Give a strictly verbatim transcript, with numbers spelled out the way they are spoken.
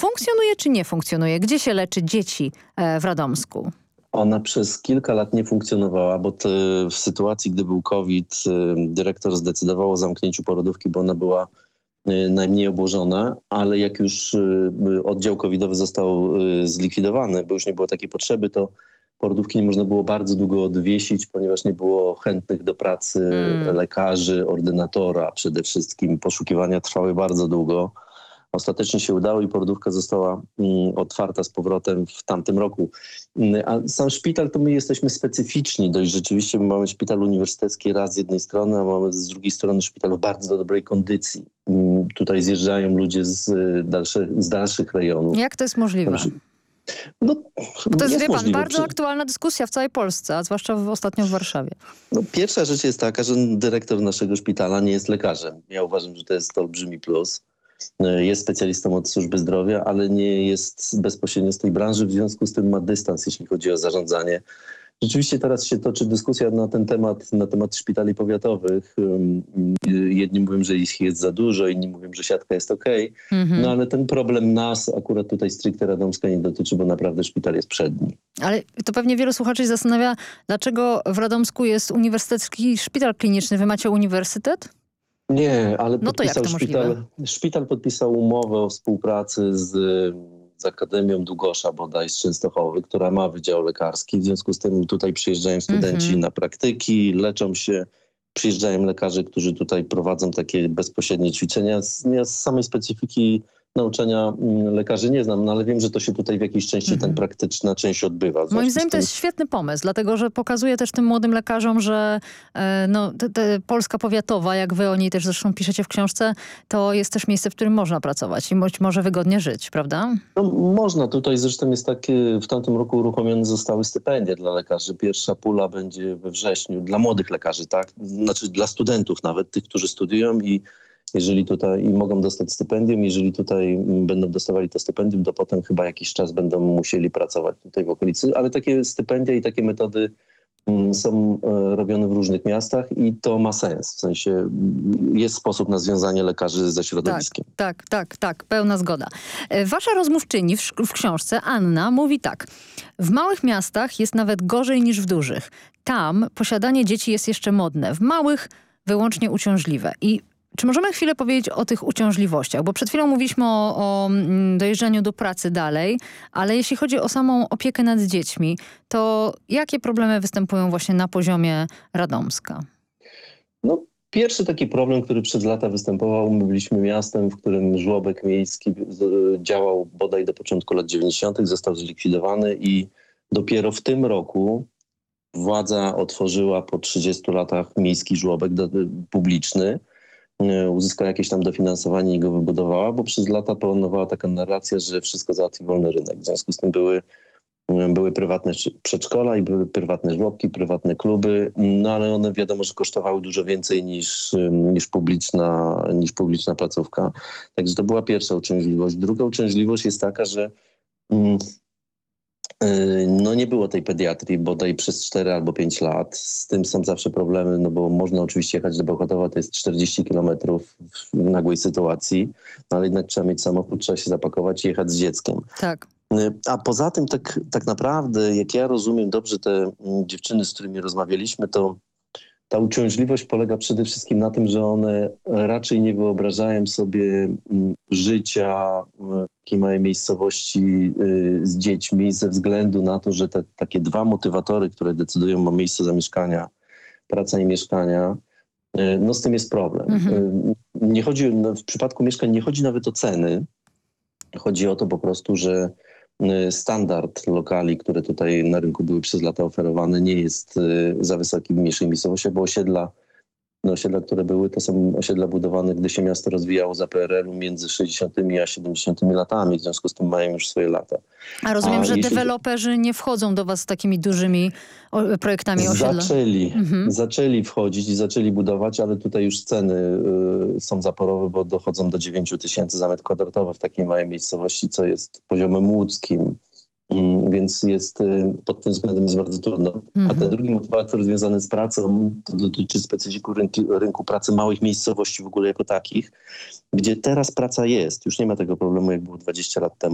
funkcjonuje czy nie funkcjonuje? Gdzie się leczy dzieci w Radomsku? Ona przez kilka lat nie funkcjonowała, bo te, w sytuacji, gdy był COVID, dyrektor zdecydował o zamknięciu porodówki, bo ona była najmniej obłożona, ale jak już oddział covidowy został zlikwidowany, bo już nie było takiej potrzeby, to porodówki nie można było bardzo długo odwiesić, ponieważ nie było chętnych do pracy mm. lekarzy, ordynatora przede wszystkim. Poszukiwania trwały bardzo długo. Ostatecznie się udało i porodówka została mm, otwarta z powrotem w tamtym roku. A sam szpital to my jesteśmy specyficzni dość rzeczywiście. My mamy szpital uniwersytecki raz z jednej strony, a mamy z drugiej strony szpital w bardzo dobrej kondycji. Mm, tutaj zjeżdżają ludzie z, dalszych, z dalszych rejonów. Jak to jest możliwe? Znaczy, no, to jest, jest wie pan, możliwe. bardzo aktualna dyskusja w całej Polsce, a zwłaszcza w, ostatnio w Warszawie. No, pierwsza rzecz jest taka, że dyrektor naszego szpitala nie jest lekarzem. Ja uważam, że to jest olbrzymi plus. Jest specjalistą od służby zdrowia, ale nie jest bezpośrednio z tej branży, w związku z tym ma dystans, jeśli chodzi o zarządzanie. Rzeczywiście teraz się toczy dyskusja na ten temat, na temat szpitali powiatowych. Jedni mówią, że ich jest za dużo, inni mówią, że siatka jest okej. Mm-hmm. No ale ten problem nas akurat tutaj stricte Radomska nie dotyczy, bo naprawdę szpital jest przedni. Ale to pewnie wielu słuchaczy się zastanawia, dlaczego w Radomsku jest uniwersytecki szpital kliniczny. Wy macie uniwersytet? Nie, ale no to podpisał jak to szpital, szpital podpisał umowę o współpracy z, z Akademią Długosza bodaj z Częstochowy, która ma wydział lekarski. W związku z tym tutaj przyjeżdżają studenci mm-hmm. na praktyki, leczą się. Przyjeżdżają lekarze, którzy tutaj prowadzą takie bezpośrednie ćwiczenia. Ja z samej specyfiki nauczania lekarzy nie znam, no ale wiem, że to się tutaj w jakiejś części mm-hmm. ten praktyczna część odbywa. Moim zdaniem to jest świetny pomysł, dlatego że pokazuje też tym młodym lekarzom, że e, no, te, te Polska powiatowa, jak wy o niej też zresztą piszecie w książce, to jest też miejsce, w którym można pracować i być może wygodnie żyć, prawda? No, można. Tutaj zresztą jest takie, w tamtym roku uruchomione zostały stypendia dla lekarzy. Pierwsza pula będzie we wrześniu dla młodych lekarzy, tak? Znaczy dla studentów nawet, tych, którzy studiują i jeżeli tutaj i mogą dostać stypendium, jeżeli tutaj będą dostawali to stypendium, to potem chyba jakiś czas będą musieli pracować tutaj w okolicy, ale takie stypendia i takie metody są robione w różnych miastach i to ma sens. W sensie jest sposób na związanie lekarzy ze środowiskiem. Tak, tak, tak, tak, pełna zgoda. Wasza rozmówczyni w, w książce, Anna, mówi tak. W małych miastach jest nawet gorzej niż w dużych. Tam posiadanie dzieci jest jeszcze modne. W małych wyłącznie uciążliwe. I czy możemy chwilę powiedzieć o tych uciążliwościach? Bo przed chwilą mówiliśmy o, o dojeżdżaniu do pracy dalej, ale jeśli chodzi o samą opiekę nad dziećmi, to jakie problemy występują właśnie na poziomie Radomska? No, pierwszy taki problem, który przez lata występował, my byliśmy miastem, w którym żłobek miejski działał bodaj do początku lat dziewięćdziesiątych, został zlikwidowany i dopiero w tym roku władza otworzyła po trzydziestu latach miejski żłobek do, publiczny. Uzyskała jakieś tam dofinansowanie i go wybudowała, bo przez lata panowała taka narracja, że wszystko załatwi wolny rynek. W związku z tym były, były prywatne przedszkola i były prywatne żłobki, prywatne kluby, no ale one wiadomo, że kosztowały dużo więcej niż, niż, publiczna, niż publiczna placówka. Także to była pierwsza uciążliwość. Druga uciążliwość jest taka, że mm, no nie było tej pediatrii bodaj przez cztery albo pięć lat. Z tym są zawsze problemy, no bo można oczywiście jechać do Bełchatowa, to jest czterdzieści kilometrów w nagłej sytuacji, no ale jednak trzeba mieć samochód, trzeba się zapakować i jechać z dzieckiem. Tak. A poza tym tak, tak naprawdę, jak ja rozumiem dobrze te dziewczyny, z którymi rozmawialiśmy, to ta uciążliwość polega przede wszystkim na tym, że one raczej nie wyobrażają sobie życia w takiej małej miejscowości z dziećmi ze względu na to, że te takie dwa motywatory, które decydują o miejscu zamieszkania, praca i mieszkania, no z tym jest problem. Mhm. Nie chodzi, no w przypadku mieszkań nie chodzi nawet o ceny. Chodzi o to po prostu, że standard lokali, które tutaj na rynku były przez lata oferowane, nie jest za wysoki w mniejszej miejscowości, bo osiedla, no osiedla, które były, to są osiedla budowane, gdy się miasto rozwijało za P R L u między sześćdziesiątymi a siedemdziesiątymi latami, w związku z tym mają już swoje lata. A rozumiem, a że jeśli... deweloperzy nie wchodzą do was z takimi dużymi projektami osiedla? Zaczęli, mhm. zaczęli wchodzić i zaczęli budować, ale tutaj już ceny y, są zaporowe, bo dochodzą do dziewięciu tysięcy za metr kwadratowy w takiej małej miejscowości, co jest poziomem łódzkim. Mm, więc jest y, pod tym względem jest bardzo trudno. Mhm. A ten drugi motywator związany z pracą to dotyczy specyfiku rynku, rynku pracy małych miejscowości w ogóle jako takich, gdzie teraz praca jest. Już nie ma tego problemu, jak było dwadzieścia lat temu.